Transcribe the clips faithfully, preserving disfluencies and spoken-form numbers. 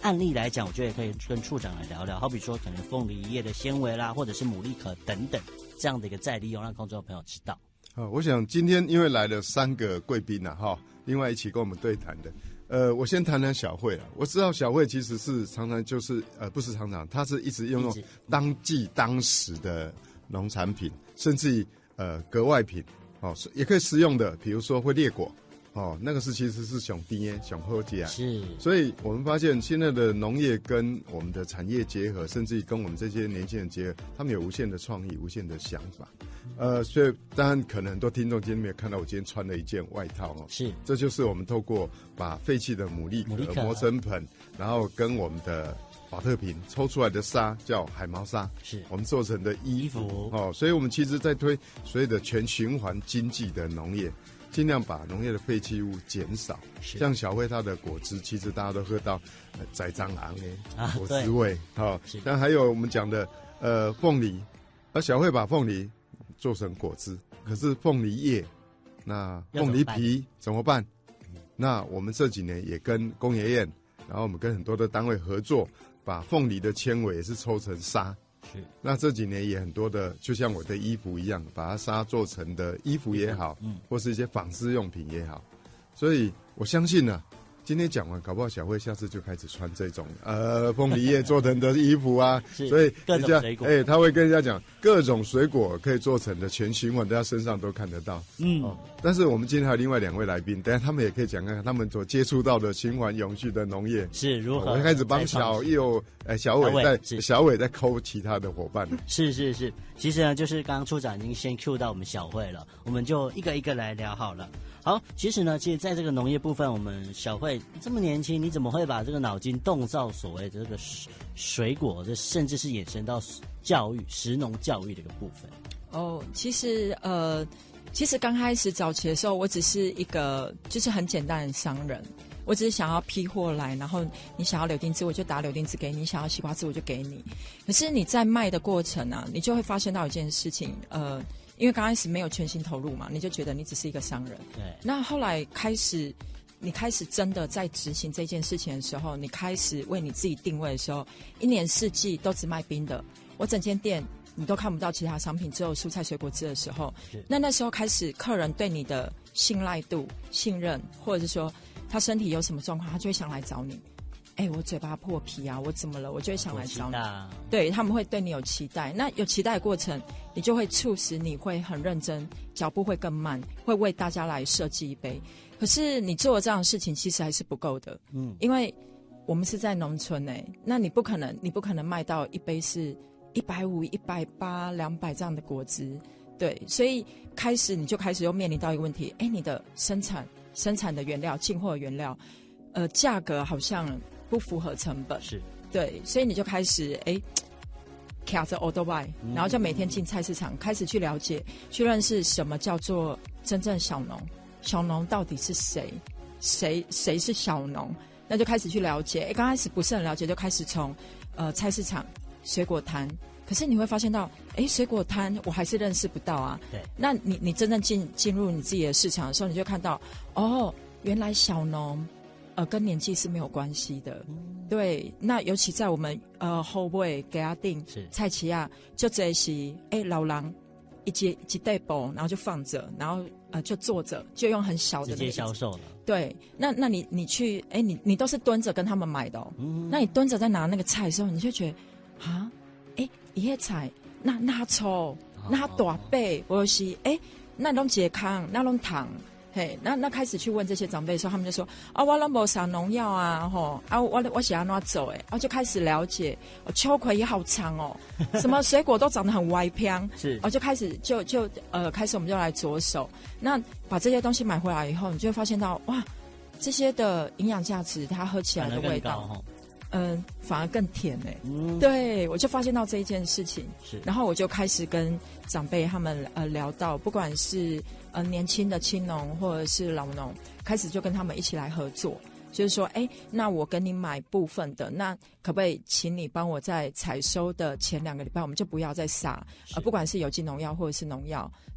案例来讲，我觉得也可以跟处长来聊聊，好比说可能凤梨叶的纤维啦，或者是牡蛎壳等等这样的一个再利用，让观众朋友知道。 啊，我想今天因为来了三个贵宾呐，哈，另外一起跟我们对谈的，呃，我先谈谈小慧啊。我知道小慧其实是常常就是呃，不是常常，她是一直用当季当时的农产品，甚至于呃格外品哦，也可以食用的，比如说会裂果哦，那个是其实是熊低耶、熊后基啊。 是， 所以我们发现现在的农业跟我们的产业结合，甚至于跟我们这些年轻人结合，他们有无限的创意、无限的想法。呃，所以当然可能很多听众今天没有看到我今天穿了一件外套哦， 是， 这就是我们透过把废弃的牡蛎壳磨成粉，然后跟我们的保特瓶抽出来的纱叫海毛纱，是我们做成的衣服, 衣服哦。所以我们其实在推所谓的全循环经济的农业，尽量把农业的废弃物减少。像小慧它的果汁，其实大家都喝到呃栽赃昂的果汁味，好，但还有我们讲的呃凤梨，而小慧把凤梨做成果汁，可是凤梨叶，那凤梨皮怎么办？那我们这几年也跟工业院，然后我们跟很多的单位合作，把凤梨的纤维也是抽成纱。是，那这几年也很多的，就像我的衣服一样，把它纱做成的衣服也好，嗯，或是一些纺织用品也好，所以我相信呢、啊。今天讲完，搞不好小慧下次就开始穿这种呃凤梨叶做成的衣服啊，所以各种水果， 哎、欸，他会跟人家讲各种水果可以做成的全循环，在他身上都看得到。嗯、哦，但是我们今天还有另外两位来宾，等一下他们也可以讲看看他们所接触到的循环永续的农业是如何。 我开始帮小佑哎小伟在小伟在抠其他的伙伴。 是是是，其实呢，就是刚刚处长已经先 Q 到我们小慧了，我们就一个一个来聊好了。好，其实呢，其实在这个农业部分，我们小慧这么年轻，你怎么会把这个脑筋动到所谓的这个水果，这甚至是衍生到教育、食农教育的一个部分？ 哦，其实呃，其实刚开始早期的时候，我只是一个就是很简单的商人，我只是想要批货来，然后你想要柳丁汁，我就打柳丁汁给你；你想要西瓜汁，我就给你。可是你在卖的过程啊，你就会发现到一件事情，呃。因为刚开始没有全心投入嘛，你就觉得你只是一个商人。对。那后来开始，你开始真的在执行这件事情的时候，你开始为你自己定位的时候，一年四季都只卖冰的，我整间店你都看不到其他商品，只有蔬菜水果汁的时候，那那时候开始，客人对你的信赖度、信任，或者是说他身体有什么状况，他就会想来找你。哎、欸，我嘴巴破皮啊，我怎么了？我就会想来找你。对，他们会对你有期待，那有期待的过程，你就会促使你会很认真，脚步会更慢，会为大家来设计一杯。可是你做了这样的事情，其实还是不够的。嗯，因为我们是在农村哎、欸，那你不可能，你不可能卖到一杯是一百五、一百八、两百这样的果汁。对，所以开始你就开始又面临到一个问题，哎、欸，你的生产生产的原料、进货的原料，呃，价格好像不符合成本，是对，所以你就开始哎，卡着 old bike， 然后就每天进菜市场，开始去了解、去认识什么叫做真正小农，小农到底是谁，谁谁是小农，那就开始去了解。哎，刚开始不是很了解，就开始从呃菜市场、水果摊，可是你会发现到，哎，水果摊我还是认识不到啊。对，那你你真正进进入你自己的市场的时候，你就看到，哦，原来小农。呃，跟年纪是没有关系的，嗯、对。那尤其在我们呃后尾给他定菜市啊，就这些哎老人一接一袋包，然后就放着，然后呃就坐着，就用很小的、那个、 直接销售了。 对，那那你你去哎你你都是蹲着跟他们买的哦，嗯、那你蹲着在拿那个菜的时候，你就觉得啊，哎一叶菜那那粗那大背，或者是哎那种健康那种糖。嘿，那那开始去问这些长辈的时候，他们就说啊，我都没撒农药啊，吼啊，我我是安怎走哎，然后就开始了解，哦，秋葵也好长哦，什么水果都长得很歪偏，是，哦，就开始就就呃，开始我们就来着手，那把这些东西买回来以后，你就会发现到哇，这些的营养价值，它喝起来的味道，嗯、呃，反而更甜哎、欸，嗯，对，我就发现到这一件事情，是，然后我就开始跟长辈他们呃聊到，不管是呃年轻的青农或者是老农，开始就跟他们一起来合作，就是说，哎，那我跟你买部分的，那可不可以请你帮我在采收的前两个礼拜，我们就不要再撒，呃，不管是有机农药或者是农药。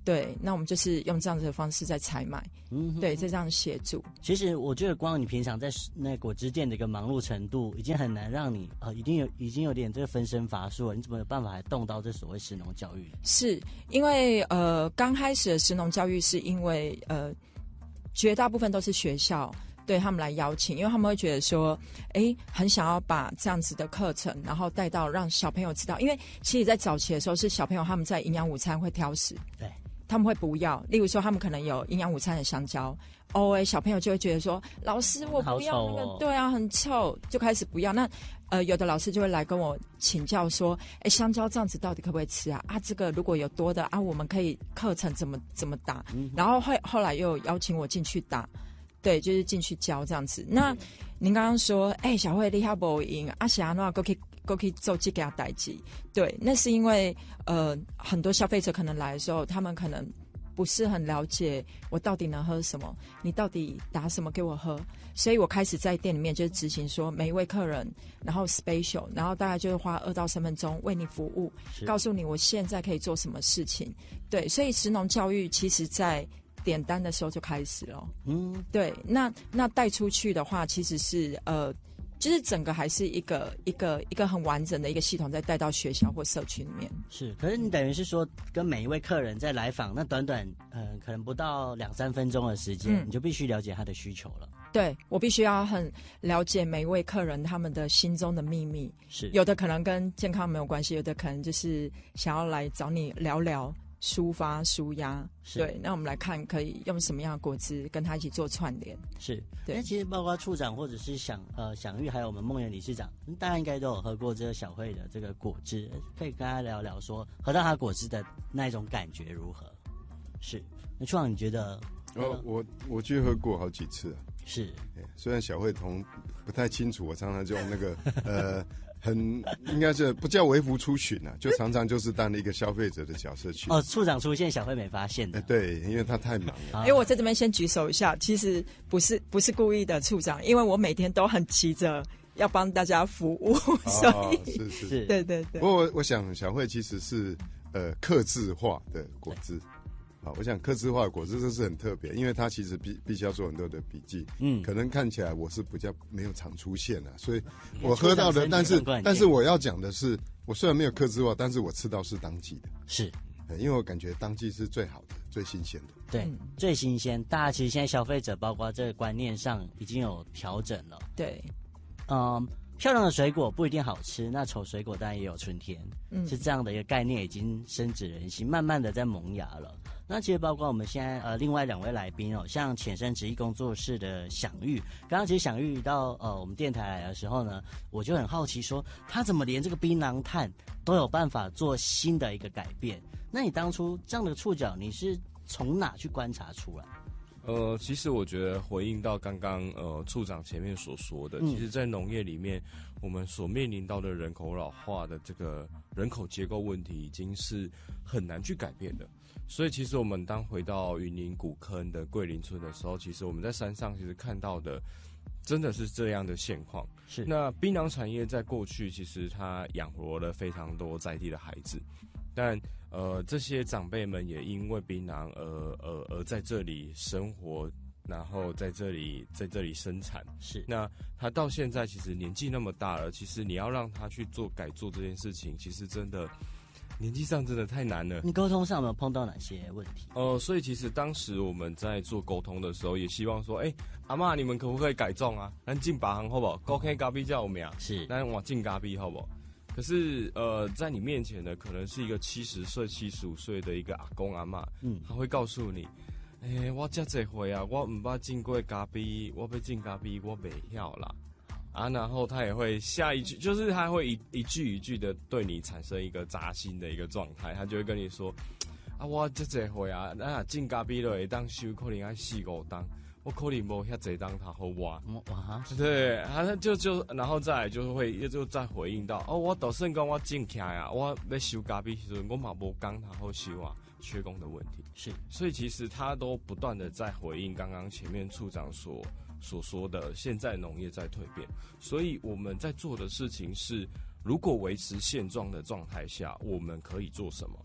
对，那我们就是用这样子的方式在采买，嗯，对，在这样协助。 其实我觉得，光你平常在那果汁店的一个忙碌程度，已经很难让你呃，一定有已经有点这个分身乏术了。你怎么有办法还动到这所谓食农教育？ 是因为呃，刚开始的食农教育是因为呃，绝大部分都是学校对他们来邀请，因为他们会觉得说，哎，很想要把这样子的课程，然后带到让小朋友知道，因为其实在早期的时候是小朋友他们在营养午餐会挑食， 对。 他们会不要，例如说他们可能有营养午餐的香蕉，哦，哎，小朋友就会觉得说，老师我不要那个， 哦、 对啊，很臭，就开始不要。那呃，有的老师就会来跟我请教说，哎，香蕉这样子到底可不可以吃啊？啊，这个如果有多的啊，我们可以课程怎么怎么打？嗯、然后后后来又邀请我进去打，对，就是进去教这样子。那您刚刚说，哎，小慧你还不赢啊？想要那个可以。都可以做这个代志，对，那是因为呃很多消费者可能来的时候，他们可能不是很了解我到底能喝什么，你到底打什么给我喝，所以我开始在店里面就执行说每一位客人，然后 special， 然后大概就是花二到三分钟为你服务，告诉你我现在可以做什么事情，对，所以食农教育其实在点单的时候就开始了，嗯，对，那那带出去的话，其实是呃。就是整个还是一个一个一个很完整的一个系统，再带到学校或社区里面。 是，可是你等于是说，跟每一位客人在来访，那短短呃可能不到两三分钟的时间，嗯、你就必须了解他的需求了。 对，我必须要很了解每一位客人他们的心中的秘密。 是， 有的可能跟健康没有关系，有的可能就是想要来找你聊聊。抒发抒压，对，那我们来看可以用什么样的果汁跟他一起做串联。 是，对。那其实包括处长或者是享呃享誉，还有我们梦圆理事长，大家应该都有喝过这个小慧的这个果汁，可以跟他聊聊说喝到他果汁的那一种感觉如何？是，那处长你觉得？ 哦，我我去喝过好几次啊。 是， 虽然小慧同不太清楚，我常常就用那个呃。很应该是不叫微服出巡啊，就常常就是当一个消费者的角色去。 哦，处长出现，小慧没发现的。 欸、对，因为他太忙了。 哎、欸，我在这边先举手一下，其实不是不是故意的，处长，因为我每天都很急着要帮大家服务，哦、所以是是是，对对对。 不过我我想小慧其实是呃客制化的果汁。好，我想客制化的果汁这是很特别，因为它其实必必须要做很多的笔记，嗯，可能看起来我是比较没有常出现啊，所以我喝到的，但是但是我要讲的是，我虽然没有客制化，但是我吃到是当季的， 是， 因为我感觉当季是最好的、最新鲜的， 对，嗯、最新鲜。大家其实现在消费者包括这个观念上已经有调整了， 对， 嗯。漂亮的水果不一定好吃，那丑水果当然也有春天，嗯，是这样的一个概念已经深植人心，慢慢的在萌芽了。那其实包括我们现在呃另外两位来宾哦，像浅山直艺工作室的享誉，刚刚其实享誉到呃我们电台来的时候呢，我就很好奇说他怎么连这个槟榔炭都有办法做新的一个改变？那你当初这样的触角，你是从哪去观察出来？ 呃，其实我觉得回应到刚刚呃处长前面所说的，嗯、其实，在农业里面，我们所面临到的人口老化的这个人口结构问题，已经是很难去改变的。所以，其实我们当回到云林古坑的桂林村的时候，其实我们在山上其实看到的，真的是这样的现况。 是， 那槟榔产业在过去，其实它养活了非常多在地的孩子。但呃，这些长辈们也因为槟榔而而而在这里生活，然后在这里在这里生产。 是， 那他到现在其实年纪那么大了，其实你要让他去做改做这件事情，其实真的年纪上真的太难了。 你沟通上有没有碰到哪些问题？ 呃，所以其实当时我们在做沟通的时候，也希望说，哎、欸，阿嬷你们可不可以改种啊？咱进把行好不好？高 K 咖啡叫有名， 是， 咱往进咖啡好不好？可是，呃，在你面前呢，可能是一个七十岁、七十五岁的一个阿公阿嬷，嗯，他会告诉你，哎、欸，我这这回啊，我唔捌进过咖啡，我要进咖啡，我袂晓啦，啊，然后他也会下一句，就是他会一一句一句的对你产生一个扎心的一个状态，他就会跟你说，啊，我这这回啊，那进咖啡了会当收可能要四五档。我可能无遐济当他好挖，哇，对，他就就然后再来就会就再回应到，哦，我就算讲我种起啊，我要收咖啡时阵，我嘛无讲他好收啊，缺工的问题是， 所以其实他都不断的在回应刚刚前面处长所所说的，现在农业在蜕变，所以我们在做的事情是，如果维持现状的状态下，我们可以做什么？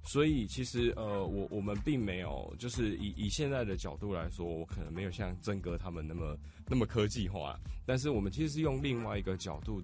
所以其实呃，我我们并没有，就是以以现在的角度来说，我可能没有像曾哥他们那么那么科技化，但是我们其实是用另外一个角度